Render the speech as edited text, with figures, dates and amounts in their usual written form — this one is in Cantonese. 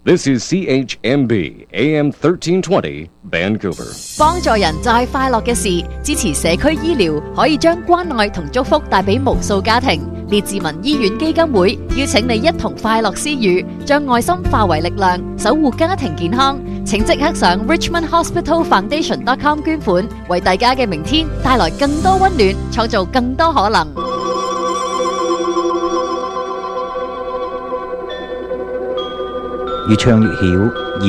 This is CHMB AM 1320 Vancouver。 幫助人就係快樂嘅事，支持社區醫療可以將關愛同祝福帶俾無數家庭。列治文醫院基金會邀請你一同快樂施予，將愛心化為力量，守護家庭健康。請即刻上 richmondhospitalfoundation.com 捐款，為大家嘅明天帶來更多溫暖，創造更多可能。 越唱越曉，